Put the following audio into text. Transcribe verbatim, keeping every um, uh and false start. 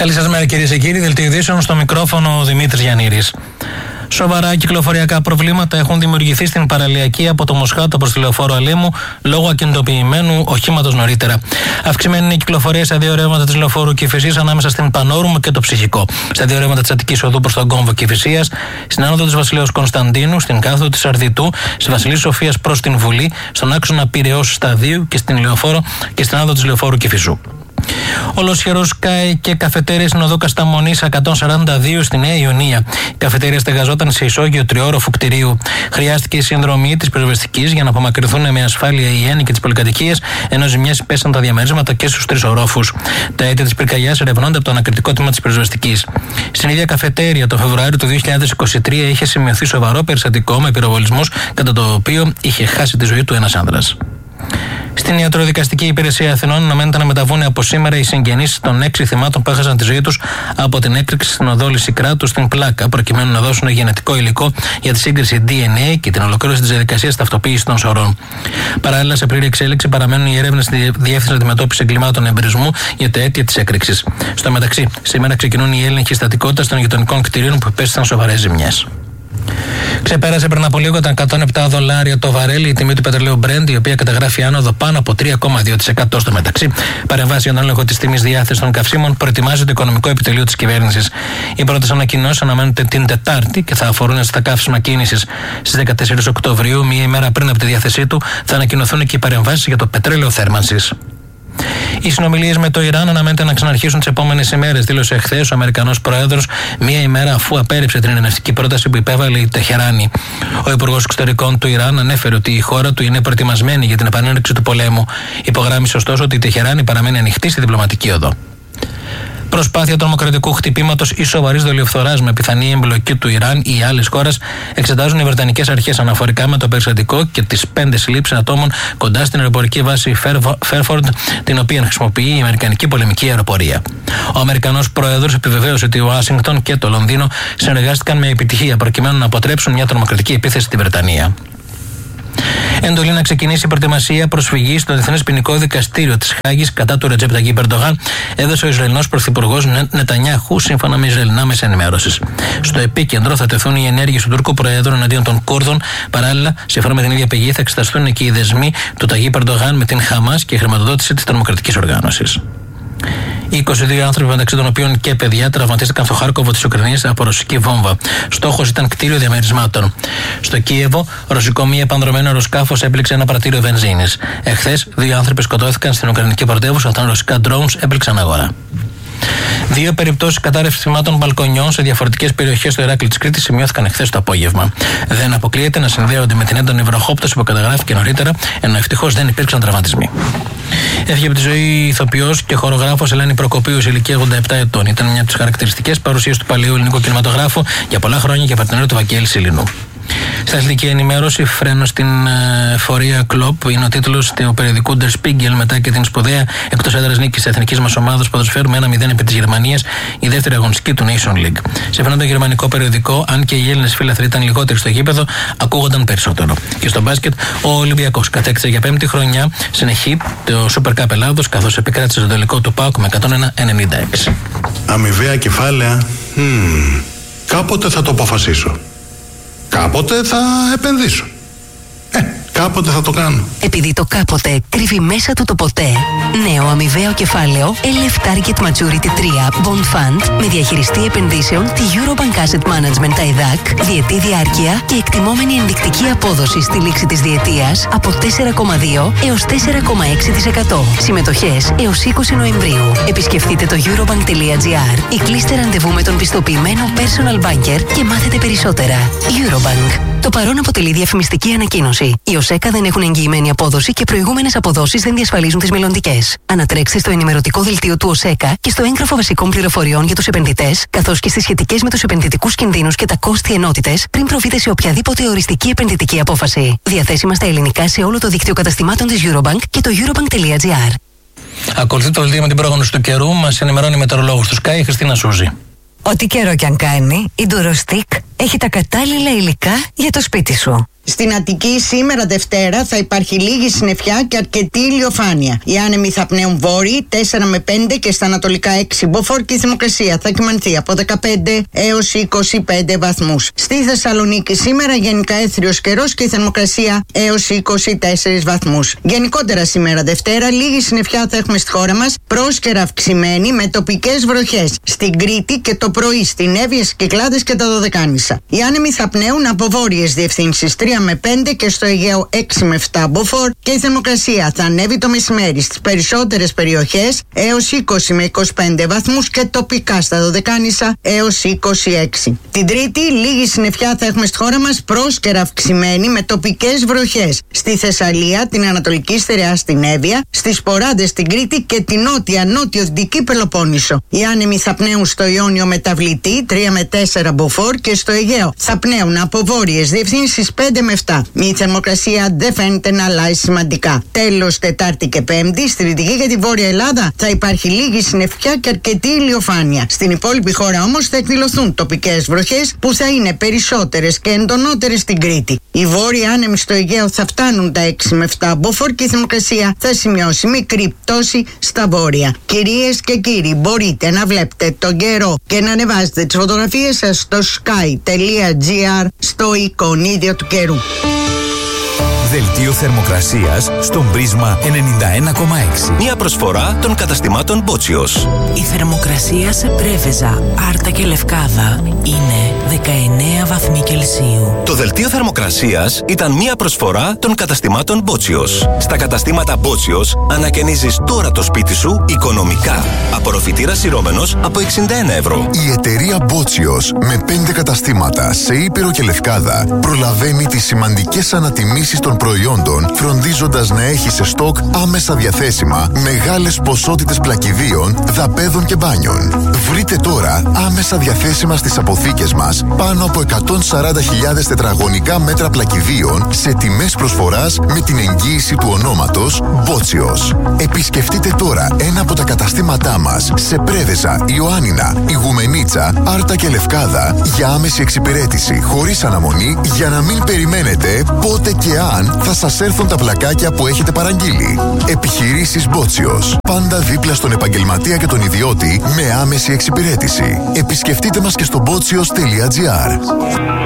Καλή σας μέρα, κυρίες και κύριοι. Δελτίο ειδήσεων, στο μικρόφωνο ο Δημήτρης Γιαννήρης. Σοβαρά κυκλοφοριακά προβλήματα έχουν δημιουργηθεί στην παραλιακή από το Μοσχάτο προς τη Λεωφόρο Αλήμου λόγω ακινητοποιημένου οχήματος νωρίτερα. Αυξημένη είναι η κυκλοφορία στα δύο ρεύματα της Λεωφόρου Κηφισίας ανάμεσα στην Πανόρμου και το Ψυχικό. Στα δύο ρεύματα της Αττικής Οδού προς τον κόμβο Κηφισίας, στην άνοδο της Βασιλέως Κωνσταντίνου, στην κάθοδο της Αρδιτού, στη Βασιλής Σοφίας προς την Βουλή, στον άξονα Πειραιώς Σταδίου και στην Λεωφόρο και στην άνοδο της Λεωφόρου Κηφισού. Ολοσχερός ΚΑΕ και καφετέρια στην οδό Κασταμονής εκατόν σαράντα δύο στη Νέα Ιωνία. Η καφετέρια στεγαζόταν σε ισόγειο τριώροφου κτηρίου. Χρειάστηκε η συνδρομή της πυροσβεστικής για να απομακρυνθούν με ασφάλεια οι έννοικοι και τις πολυκατοικίες, ενώ ζημιές υπέσταν τα διαμερίσματα και στους τρεις ορόφους. Τα αίτια της πυρκαγιάς ερευνώνται από το ανακριτικό τμήμα της πυροσβεστικής. Στην ίδια καφετέρια, το Φεβρουάριο του δύο χιλιάδες είκοσι τρία, είχε σημειωθεί σοβαρό περιστατικό με πυροβολισμούς, κατά το οποίο είχε χάσει τη ζωή του ένας άνδρας. Στην Ιατροδικαστική Υπηρεσία Αθηνών αναμένεται να μεταβούν από σήμερα οι συγγενείς των έξι θυμάτων που έχασαν τη ζωή τους από την έκρηξη στην οδό Λυσικράτου στην Πλάκα, προκειμένου να δώσουν γενετικό υλικό για τη σύγκριση ντι εν έι και την ολοκλήρωση της διαδικασίας ταυτοποίησης των σωρών. Παράλληλα, σε πλήρη εξέλιξη παραμένουν οι έρευνες στη Διεύθυνση Αντιμετώπισης Εγκλημάτων Εμπρισμού για τα αίτια της έκρηξης. Στο μεταξύ, σήμερα ξεκινούν οι έλεγχοι στατικότητας των γειτονικών κτηρίων που υπέστησαν σοβαρές ζημιές. Ξεπέρασε πριν από λίγο τα εκατόν επτά δολάρια το βαρέλι η τιμή του πετρελαίου Brent, η οποία καταγράφει άνοδο πάνω από τρία κόμμα δύο τοις εκατό. Στο μεταξύ, παρεμβάσει για τον έλεγχο της τιμής διάθεσης των καυσίμων προετοιμάζει το οικονομικό επιτελείο της κυβέρνησης. Οι πρώτες ανακοινώσεις αναμένονται την Τετάρτη και θα αφορούν στα καύσιμα κίνησης. Στις δεκατέσσερις Οκτωβρίου, μία ημέρα πριν από τη διάθεσή του, θα ανακοινωθούν και οι παρεμβάσεις για το πετρέλαιο θέρμανσης. Οι συνομιλίες με το Ιράν αναμένεται να ξαναρχίσουν τις επόμενες ημέρες, δήλωσε εχθές ο Αμερικανός Πρόεδρος, μία ημέρα αφού απέρριψε την ειρηνευτική πρόταση που υπέβαλε η Τεχεράνη. Ο Υπουργός Εξωτερικών του Ιράν ανέφερε ότι η χώρα του είναι προετοιμασμένη για την επανέναρξη του πολέμου. Υπογράμμισε ωστόσο ότι η Τεχεράνη παραμένει ανοιχτή στη διπλωματική οδό. Προσπάθεια τρομοκρατικού χτυπήματος ή σοβαρής δολιοφθοράς με πιθανή εμπλοκή του Ιράν ή άλλες χώρες εξετάζουν οι βρετανικές αρχές αναφορικά με το περιστατικό και τις πέντε συλλήψεις ατόμων κοντά στην αεροπορική βάση Φέρφορντ, την οποία χρησιμοποιεί η Αμερικανική πολεμική αεροπορία. Ο Αμερικανός Πρόεδρος επιβεβαίωσε ότι η Ουάσιγκτον και το Λονδίνο συνεργάστηκαν με επιτυχία προκειμένου να αποτρέψουν μια τρομοκρατική επίθεση στη Βρετανία. Εντολή να ξεκινήσει η προετοιμασία προσφυγής στο Διεθνές Ποινικό Δικαστήριο της Χάγης κατά του Ρετζέπ Ταγίπ Ερντογάν έδωσε ο Ισραηλινός Πρωθυπουργός Νετανιάχου, σύμφωνα με Ισραηλινά μέσα ενημέρωσης. Στο επίκεντρο θα τεθούν οι ενέργειες του Τούρκου Προέδρου εναντίον των Κούρδων. Παράλληλα, σύμφωνα με την ίδια πηγή, θα εξεταστούν και οι δεσμοί του Ταγίπ Ερντογάν με την Χαμάς και η χρηματοδότηση της τρομοκρατικής οργάνωσης. είκοσι δύο άνθρωποι, μεταξύ των οποίων και παιδιά, τραυματίστηκαν στο Χάρκοβο της Ουκρανίας από ρωσική βόμβα. Στόχος ήταν κτίριο διαμερισμάτων. Στο Κίεβο, ρωσικό μη επανδρωμένο αεροσκάφος έπληξε ένα πρατήριο βενζίνης. Εχθές, δύο άνθρωποι σκοτώθηκαν στην Ουκρανική πρωτεύουσα όταν ρωσικά drones έπληξαν αγορά. Δύο περιπτώσεις κατάρρευσης θυμάτων μπαλκονιών σε διαφορετικές περιοχές του Ηράκλειο της Κρήτης σημειώθηκαν εχθές το απόγευμα. Δεν αποκλείεται να συνδέονται με την έντονη βροχόπτωση που καταγράφηκε νωρίτερα, ενώ ευτυχώς δεν υπήρξαν τραυματισμοί. Έφυγε από τη ζωή η ηθοποιός και χορογράφος Ελένη Προκοπίου σε ηλικία ογδόντα επτά ετών. Ήταν μια από τις χαρακτηριστικές παρουσίες του παλαιού ελληνικού κινηματογράφου για πολλά χρόνια και παρτενέρου του Βαγγέλη Σιλινού. Στα αθλητική ενημέρωση, φρένο στην ε, φορεία Κλοπ είναι ο τίτλος του περιοδικού Der Spiegel μετά και την σπουδαία εκτός έδρας νίκη της εθνικής μας ομάδας ποδοσφαίρου με ένα μηδέν επί της Γερμανίας, η δεύτερη αγωνιστική του Nation League. Σύμφωνα με το γερμανικό περιοδικό, αν και οι Έλληνες φίλαθλοι ήταν λιγότεροι στο γήπεδο, ακούγονταν περισσότερο. Και στο μπάσκετ, ο Ολυμπιακός κατέκτησε για πέμπτη χρονιά συνεχή το Super Cup Ελλάδος, καθώς επικράτησε στο τελικό του ΠΑΟΚ με εκατόν ένα ενενήντα έξι. Αμοιβαία κεφάλαια. Hmm. Κάποτε θα το αποφασίσω. Κάποτε θα επενδύσω. Ε, κάποτε θα το κάνω. Επειδή το κάποτε κρύβει μέσα του το ποτέ. Νέο αμοιβαίο κεφάλαιο ελ εφ Target Maturity τρία Bond Fund με διαχειριστή επενδύσεων τη Eurobank Asset Management τα ΕΔΑΚ, διετή διάρκεια και εκτιμόμενη ενδεικτική απόδοση στη λήξη της διετίας από τέσσερα κόμμα δύο έως τέσσερα κόμμα έξι τοις εκατό. Συμμετοχές έως είκοσι Νοεμβρίου. Επισκεφτείτε το eurobank τελεία gr ή κλείστε ραντεβού με τον πιστοποιημένο personal banker και μάθετε περισσότερα. Eurobank. Το παρόν αποτελεί διαφημιστική ανακοίνωση. Οι ΟΣΕΚΑ δεν έχουν εγγυημένη απόδοση και προηγούμενες αποδόσεις δεν διασφαλίζουν τις μελλοντικές. Ανατρέξτε στο ενημερωτικό δελτίο του ΟΣΕΚΑ και στο έγγραφο βασικών πληροφοριών για τους επενδυτές, καθώς και στις σχετικές με τους επενδυτικούς κινδύνους και τα κόστη ενότητες, πριν προβείτε σε οποιαδήποτε οριστική επενδυτική απόφαση. Διαθέσιμα στα ελληνικά σε όλο το δίκτυο καταστημάτων της Eurobank και το eurobank τελεία gr. Ακολουθεί το δελτίο με την πρόγνωση του καιρού. Μας ενημερώνει η μετεωρολόγος του Sky, η Χριστίνα Σούζη. Ό,τι καιρό κι αν κάνει, η Durostic έχει τα κατάλληλα υλικά για το σπίτι σου. Στην Αττική σήμερα Δευτέρα θα υπάρχει λίγη συννεφιά και αρκετή ηλιοφάνεια. Οι άνεμοι θα πνέουν βόρειοι τέσσερα με πέντε και στα ανατολικά έξι μποφόρ και η θερμοκρασία θα κυμανθεί από δεκαπέντε έως είκοσι πέντε βαθμούς. Στη Θεσσαλονίκη σήμερα γενικά έθριος καιρός και η θερμοκρασία έως είκοσι τέσσερις βαθμούς. Γενικότερα σήμερα Δευτέρα λίγη συννεφιά θα έχουμε στη χώρα μας, πρόσκαιρα αυξημένη με τοπικές βροχές. Στην Κρήτη και το πρωί στην Εύβοια, στις Κυκλάδες και τα Δωδεκάνησα. Οι άνεμοι θα πνέουν από βόρειες διευθύνσεις τρία με πέντε και στο Αιγαίο έξι με επτά μποφόρ και η θερμοκρασία θα ανέβει το μεσημέρι στις περισσότερες περιοχές έως είκοσι με είκοσι πέντε βαθμούς και τοπικά στα Δωδεκάνησα έως είκοσι έξι. Την Τρίτη λίγη συννεφιά θα έχουμε στη χώρα μας, πρόσκαιρα αυξημένη με τοπικές βροχές. Στη Θεσσαλία, την Ανατολική Στερεά στην Εύβοια, στις Ποράδες στην Κρήτη και την νότια νότιο-δυτική Πελοπόννησο. Οι άνεμοι θα πνέουν στο Ιόνιο μεταβλητή τρία με τέσσερα μποφόρ και στο Αιγαίο θα πνέουν από βόρειες διευθύνσεις πέντε με επτά. Η θερμοκρασία δεν φαίνεται να αλλάζει σημαντικά. Τέλος, Τετάρτη και Πέμπτη, στη Δυτική και τη Βόρεια Ελλάδα θα υπάρχει λίγη συννεφιά και αρκετή ηλιοφάνεια. Στην υπόλοιπη χώρα όμως θα εκδηλωθούν τοπικές βροχές που θα είναι περισσότερες και εντονότερες στην Κρήτη. Οι βόρειοι άνεμοι στο Αιγαίο θα φτάνουν τα έξι με επτά μποφόρ και η θερμοκρασία θα σημειώσει μικρή πτώση στα βόρεια. Κυρίες και κύριοι, μπορείτε να βλέπετε τον καιρό και να ανεβάζετε τις φωτογραφίες σας στο sky.gr στο εικονίδιο του καιρού. Δελτίο θερμοκρασίας στον Πρίσμα ενενήντα ένα κόμμα έξι. Μια προσφορά των καταστημάτων Μπότσιος. Η θερμοκρασία σε Πρέβεζα, Άρτα και Λευκάδα είναι δεκαεννέα βαθμοί Κελσίου. Το δελτίο θερμοκρασίας ήταν μια προσφορά των καταστημάτων Μπότσιος. Στα καταστήματα Μπότσιος ανακαινίζεις τώρα το σπίτι σου οικονομικά. Απορροφητήρας σειρώμενος από εξήντα ένα ευρώ. Η εταιρεία Μπότσιος με πέντε καταστήματα σε Ήπειρο και Λευκάδα προλαβαίνει τις σημαντικές ανατιμήσεις των προϊόντων, φροντίζοντας να έχει σε στόκ άμεσα διαθέσιμα μεγάλες ποσότητες πλακιδίων, δαπέδων και μπάνιων. Βρείτε τώρα άμεσα διαθέσιμα στις αποθήκες μας πάνω από εκατόν σαράντα χιλιάδες τετραγωνικά μέτρα πλακιδίων σε τιμές προσφοράς με την εγγύηση του ονόματος Μπότσιος. Επισκεφτείτε τώρα ένα από τα καταστήματά μας σε Πρέβεζα, Ιωάννινα, Ιγουμενίτσα, Άρτα και Λευκάδα για άμεση εξυπηρέτηση χωρίς αναμονή, για να μην περιμένετε πότε και αν θα σας έρθουν τα πλακάκια που έχετε παραγγείλει. Επιχειρήσεις Μπότσιος. Πάντα δίπλα στον επαγγελματία και τον ιδιώτη με άμεση εξυπηρέτηση. Επισκεφτείτε μας και στο μπότσιος τελεία τζι άρ.